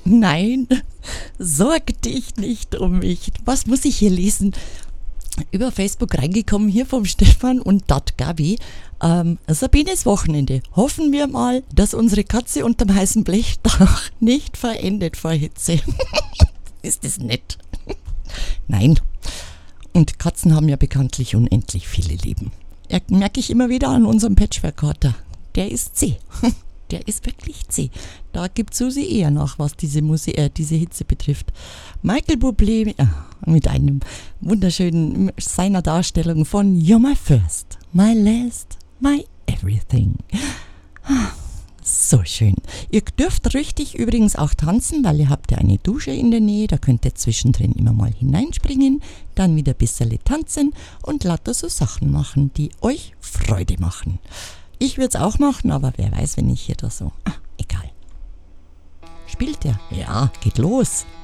Nein, sorg dich nicht um mich. Was muss ich hier lesen? Über Facebook reingekommen, hier vom Stefan und dat Gabi. Sabines Wochenende. Hoffen wir mal, dass unsere Katze unterm heißen Blechdach nicht verendet vor Hitze. Ist das nett? Nein. Und Katzen haben ja bekanntlich unendlich viele Leben. Merke ich immer wieder an unserem Patchwork-Kater. Der ist zäh. Der ist wirklich zäh. Da gibt Susi eher nach, was diese Hitze betrifft. Michael Bublé mit einem wunderschönen seiner Darstellung von You're my first, my last, my everything. So schön. Ihr dürft richtig übrigens auch tanzen, weil ihr habt ja eine Dusche in der Nähe. Da könnt ihr zwischendrin immer mal hineinspringen, dann wieder ein bisschen tanzen und lauter so Sachen machen, die euch Freude machen. Ich würde es auch machen, aber wer weiß, wenn ich hier da so... egal. Spielt er? Ja, geht los.